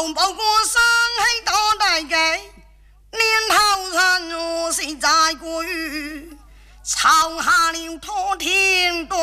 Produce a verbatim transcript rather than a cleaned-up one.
红包过生系大大嘅，年头人我是在过雨，抄下了托天多。